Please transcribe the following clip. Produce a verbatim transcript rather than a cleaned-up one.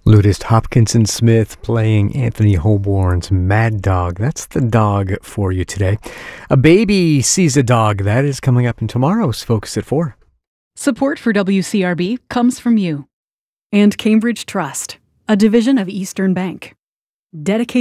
Ludist Hopkinson Smith playing Anthony Holborn's Mad Dog. That's the dog for you today. A Baby Sees a Dog. That is coming up in tomorrow's Focus at four. Support for W C R B comes from you and Cambridge Trust, a division of Eastern Bank. Dedicated